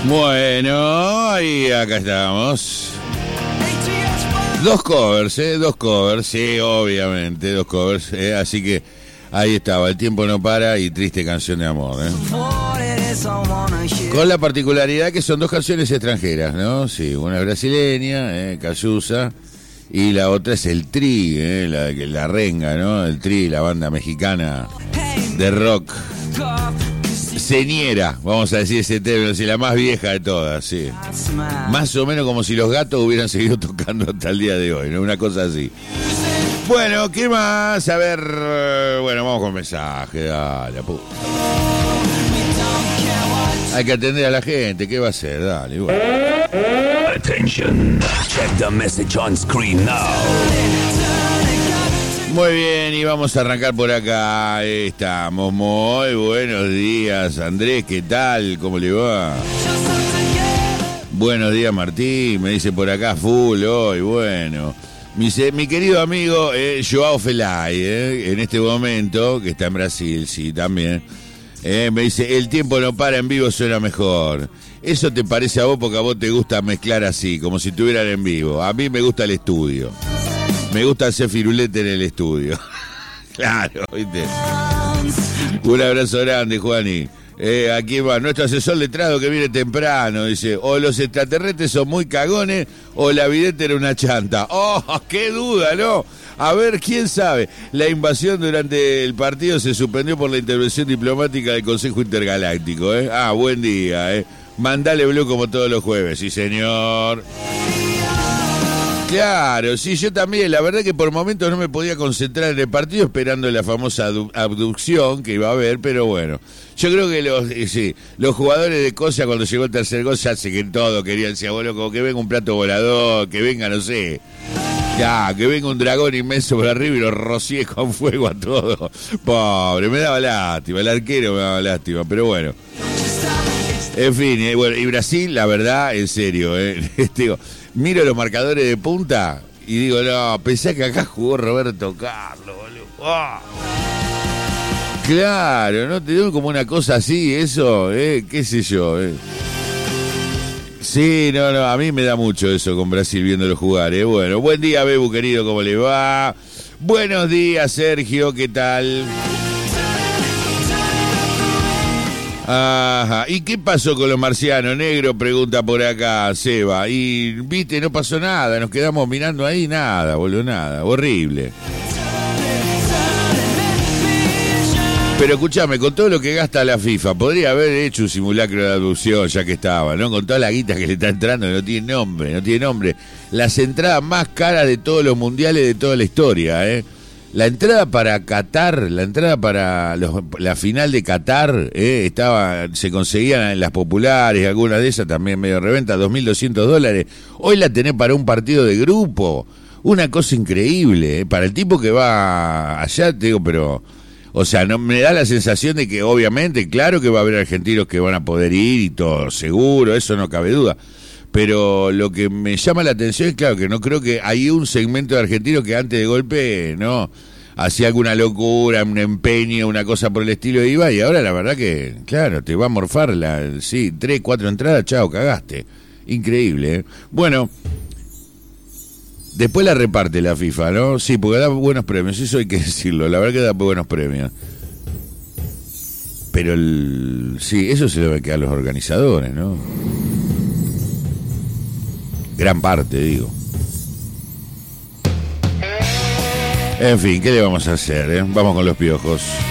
Bueno, y acá estamos. Dos covers, sí, obviamente, dos covers, así que ahí estaba, El tiempo no para y Triste canción de amor, Con la particularidad que son dos canciones extranjeras, ¿no? Sí, una es brasileña, Cayusa, y la otra es el Tri, la renga, ¿no? El Tri, la banda mexicana de rock. Señera, vamos a decir ese término, la más vieja de todas, sí. Más o menos como si los Gatos hubieran seguido tocando hasta el día de hoy, ¿no? Una cosa así. Bueno, ¿qué más? A ver, bueno, vamos con mensaje, dale, puta. Hay que atender a la gente, ¿qué va a hacer? Dale, bueno. Attention, check the message on screen now. Muy bien, y vamos a arrancar por acá. Estamos. Muy buenos días, Andrés, ¿qué tal? ¿Cómo le va? Buenos días, Martín, me dice por acá full hoy, bueno. Mi querido amigo Joao Felay, en este momento, que está en Brasil, sí, también, me dice, el tiempo no para, en vivo suena mejor. Eso te parece a vos porque a vos te gusta mezclar así, como si estuvieran en vivo. A mí me gusta el estudio. Me gusta hacer firulete en el estudio. Claro, ¿viste? Un abrazo grande, Juani. Aquí va nuestro asesor letrado que viene temprano. Dice, o los extraterrestres son muy cagones o la vidente era una chanta. ¡Oh, qué duda, ¿no? A ver, ¿quién sabe? La invasión durante el partido se suspendió por la intervención diplomática del Consejo Intergaláctico, Ah, buen día, Mandale blue como todos los jueves. Sí, señor. Claro, sí, yo también. La verdad que por momentos no me podía concentrar en el partido esperando la famosa abducción que iba a haber, pero bueno. Yo creo que los jugadores de Cosa cuando llegó el tercer gol ya sé que todo querían, decía, bueno, como que venga un plato volador, que venga, no sé, ya, que venga un dragón inmenso por arriba y lo rocíe con fuego a todo. Pobre, me daba lástima, el arquero me daba lástima, pero bueno. En fin, bueno, y Brasil, la verdad, en serio, digo, miro los marcadores de punta y digo, no, pensé que acá jugó Roberto Carlos, boludo. ¡Oh! Claro, ¿no? Te digo como una cosa así, eso, qué sé yo, Sí, no, a mí me da mucho eso con Brasil viéndolo jugar, Bueno, buen día, Bebu, querido, ¿cómo le va? Buenos días, Sergio, ¿qué tal? Ajá, ¿y qué pasó con los marcianos, negro? Pregunta por acá Seba. Y, viste, no pasó nada, nos quedamos mirando ahí, nada, boludo, nada, horrible. Pero escuchame, con todo lo que gasta la FIFA, podría haber hecho un simulacro de abducción ya que estaba, ¿no? Con toda la guita que le está entrando, no tiene nombre. Las entradas más caras de todos los mundiales de toda la historia, La entrada para Qatar, la entrada para la final de Qatar, se conseguían en las populares, algunas de esas también medio reventa, $2.200. Hoy la tenés para un partido de grupo. Una cosa increíble, para el tipo que va allá, te digo, pero... O sea, no me da la sensación de que obviamente, claro que va a haber argentinos que van a poder ir y todo, seguro, eso no cabe duda. Pero lo que me llama la atención es, claro, que no creo que hay un segmento de argentinos que antes de golpe, no, hacía alguna locura, un empeño, una cosa por el estilo iba, y ahora la verdad que, claro, te va a morfar 3, 4 entradas, chao, cagaste. Increíble, Bueno, después la reparte la FIFA, ¿no? Sí, porque da buenos premios, eso hay que decirlo, la verdad que da buenos premios. Pero sí, eso se debe quedar a los organizadores, ¿no? Gran parte, digo. En fin, ¿qué le vamos a hacer, Vamos con los piojos.